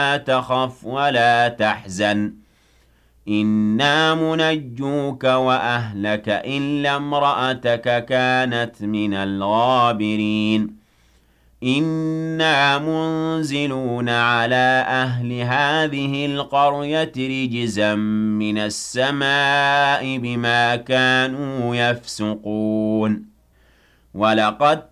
تخف ولا تحزن إنا منجوك وأهلك إلا امرأتك كانت من الغابرين إنا منزلون على أهل هذه القرية رجزا من السماء بما كانوا يفسقون ولقد